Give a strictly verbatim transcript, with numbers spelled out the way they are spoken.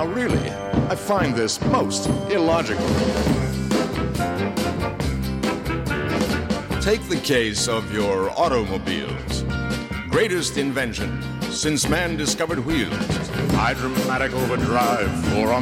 Now, really, I find this most illogical. Take the case of your automobiles. Greatest invention since man discovered wheels. Hydromatic overdrive, four on